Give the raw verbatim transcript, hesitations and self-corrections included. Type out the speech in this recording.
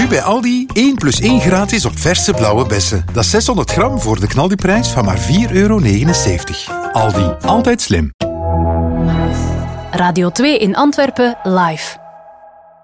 bij Aldi één plus één gratis op verse blauwe bessen. Dat is zeshonderd gram voor de knaldiprijs van maar vier euro negenenzeventig. Aldi, altijd slim. Radio twee in Antwerpen, live.